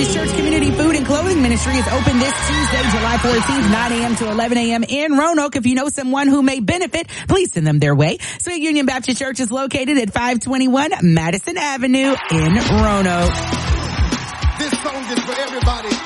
Baptist Church Community Food and Clothing Ministry is open this Tuesday, July 14th, 9 a.m. to 11 a.m. in Roanoke. If you know someone who may benefit, please send them their way. Sweet Union Baptist Church is located at 521 Madison Avenue in Roanoke. This song is for everybody